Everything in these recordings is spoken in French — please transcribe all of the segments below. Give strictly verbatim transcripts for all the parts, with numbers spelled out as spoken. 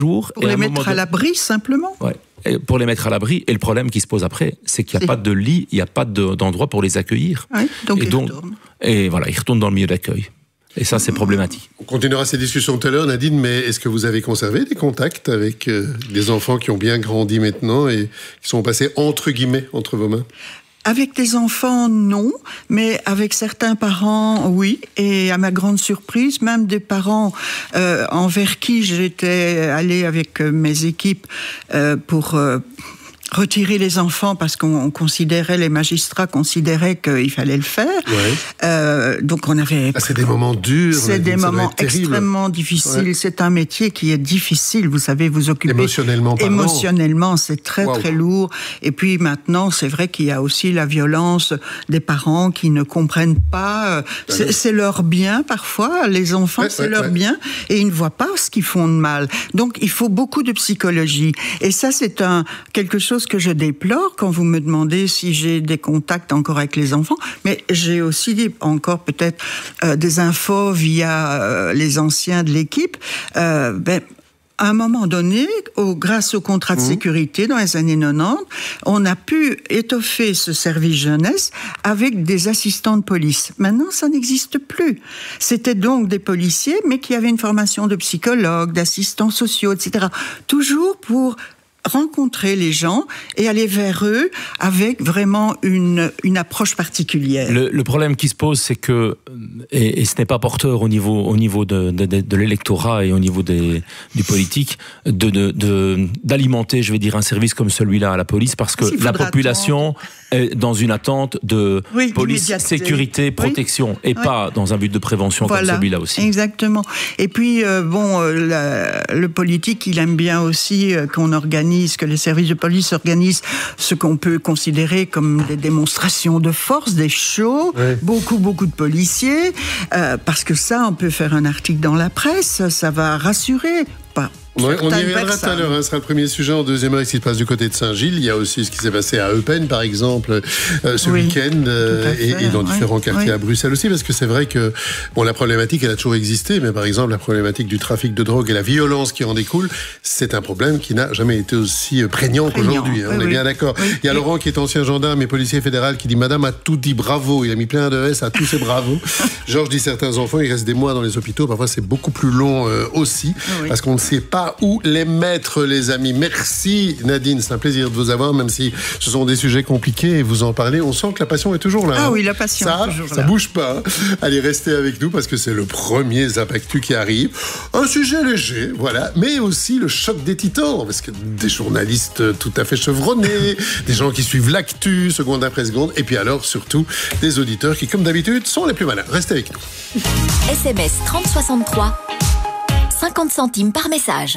jours. Pour les mettre à l'abri, simplement. Ouais. Et pour les mettre à l'abri. Et le problème qui se pose après, c'est qu'il n'y a pas de lit, il n'y a pas de, d'endroit pour les accueillir. Oui, donc et ils donc, retournent. Et voilà, ils retournent dans le milieu d'accueil. Et ça, c'est problématique. On continuera ces discussions tout à l'heure, Nadine, mais est-ce que vous avez conservé des contacts avec euh, des enfants qui ont bien grandi maintenant et qui sont passés, entre guillemets, entre vos mains ? Avec des enfants, non, mais avec certains parents, oui. Et à ma grande surprise, même des parents euh, envers qui j'étais allée avec mes équipes euh, pour... Euh, retirer les enfants parce qu'on considérait, les magistrats considéraient qu'il fallait le faire. Ouais. Euh, donc on avait... Ah, c'est des moments durs. C'est des moments extrêmement difficiles. Ouais. C'est un métier qui est difficile. Vous savez, vous occupez... Émotionnellement parlant. Émotionnellement, c'est très wow. très lourd. Et puis maintenant, c'est vrai qu'il y a aussi la violence des parents qui ne comprennent pas. C'est, c'est leur bien parfois. Les enfants, ouais, c'est ouais, leur ouais. bien. Et ils ne voient pas ce qu'ils font de mal. Donc il faut beaucoup de psychologie. Et ça, c'est un quelque chose que je déplore quand vous me demandez si j'ai des contacts encore avec les enfants, mais j'ai aussi encore peut-être euh, des infos via euh, les anciens de l'équipe. Euh, ben, à un moment donné, au, grâce au contrat de mmh. sécurité dans les années quatre-vingt-dix, on a pu étoffer ce service jeunesse avec des assistants de police. Maintenant, ça n'existe plus. C'était donc des policiers, mais qui avaient une formation de psychologue, d'assistants sociaux, et cetera. Toujours pour rencontrer les gens et aller vers eux avec vraiment une, une approche particulière. Le, le problème qui se pose, c'est que, et, et ce n'est pas porteur au niveau, au niveau de, de, de, de l'électorat et au niveau des, du politique, de, de, de, d'alimenter, je vais dire, un service comme celui-là à la police, parce que la population attendre. est dans une attente de oui, police, sécurité, protection, oui. et oui. pas dans un but de prévention voilà. comme celui-là aussi. Exactement. Et puis, euh, bon, euh, la, le politique, il aime bien aussi euh, qu'on organise que les services de police organisent ce qu'on peut considérer comme des démonstrations de force, des shows, oui. beaucoup, beaucoup de policiers, euh, parce que ça, on peut faire un article dans la presse, ça va rassurer, pas. Ouais, on y reviendra tout à l'heure, hein, ce sera le premier sujet. En deuxième heure, ce qui se passe du côté de Saint-Gilles. Il y a aussi ce qui s'est passé à Eupen, par exemple, euh, ce oui, week-end, euh, et, et dans ouais, différents quartiers ouais. à Bruxelles aussi, parce que c'est vrai que bon, la problématique, elle a toujours existé, mais par exemple, la problématique du trafic de drogue et la violence qui en découle, c'est un problème qui n'a jamais été aussi prégnant, prégnant qu'aujourd'hui. Hein, oui, on est oui. bien d'accord. Oui. Il y a Laurent qui est ancien gendarme et policier fédéral qui dit « Madame a tout dit bravo ». Il a mis plein de S à tous ces bravos. Georges dit certains enfants, ils restent des mois dans les hôpitaux. Parfois, c'est beaucoup plus long euh, aussi, oui. parce qu'on ne sait pas où les mettre, les amis. Merci Nadine, c'est un plaisir de vous avoir, même si ce sont des sujets compliqués et vous en parlez. On sent que la passion est toujours là. Ah hein. oui, la passion ça, est toujours ça là. Ça bouge pas. Allez, restez avec nous parce que c'est le premier Zap Actu qui arrive. Un sujet léger, voilà, mais aussi le choc des titans, parce que des journalistes tout à fait chevronnés, des gens qui suivent l'actu seconde après seconde, et puis alors surtout des auditeurs qui, comme d'habitude, sont les plus malins. Restez avec nous. S M S trente soixante-trois, cinquante centimes par message.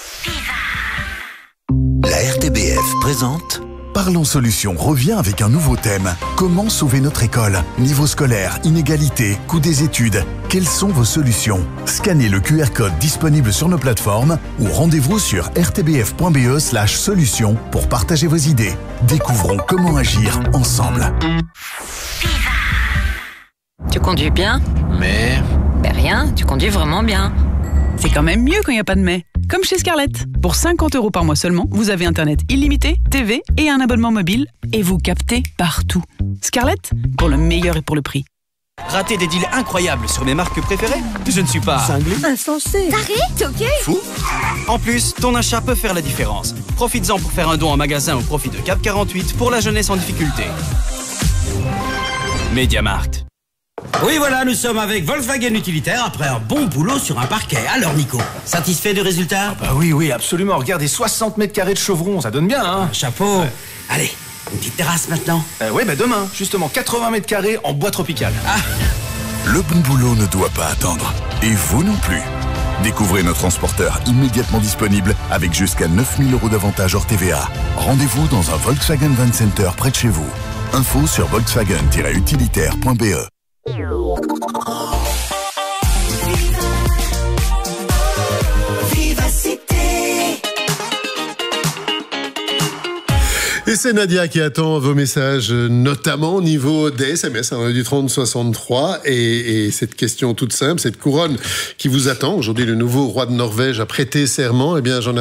La R T B F présente Parlons Solutions revient avec un nouveau thème. Comment sauver notre école? Niveau scolaire, inégalité, coût des études. Quelles sont vos solutions? Scannez le Q R code disponible sur nos plateformes ou rendez-vous sur r t b f point b e slash solutions pour partager vos idées. Découvrons comment agir ensemble. Tu conduis bien? Mais... Ben rien, tu conduis vraiment bien. C'est quand même mieux quand il n'y a pas de mais. Comme chez Scarlett. Pour cinquante euros par mois seulement, vous avez Internet illimité, T V et un abonnement mobile. Et vous captez partout. Scarlett, pour le meilleur et pour le prix. Rater des deals incroyables sur mes marques préférées? Je ne suis pas... cinglé, insensé. T'arrêtes, ok? Fou. En plus, ton achat peut faire la différence. Profites-en pour faire un don en magasin au profit de Cap quarante-huit pour la jeunesse en difficulté. MediaMarkt. Oui, voilà, nous sommes avec Volkswagen Utilitaire après un bon boulot sur un parquet. Alors, Nico, satisfait du résultat? Ah bah oui, oui, absolument. Regardez, soixante mètres carrés de chevron, ça donne bien, hein? Chapeau. Ouais. Allez, une petite terrasse maintenant. Euh, oui, bah demain, justement, quatre-vingts mètres carrés en bois tropical. Ah. Le bon boulot ne doit pas attendre. Et vous non plus. Découvrez nos transporteurs immédiatement disponibles avec jusqu'à neuf mille euros d'avantages hors T V A. Rendez-vous dans un Volkswagen Van Center près de chez vous. Info sur volkswagen tiret utilitaire point b e. Et c'est Nadia qui attend vos messages, notamment au niveau des S M S, hein, du trente soixante-trois. Et, et cette question toute simple, cette couronne qui vous attend. Aujourd'hui, le nouveau roi de Norvège a prêté serment. Eh bien, j'en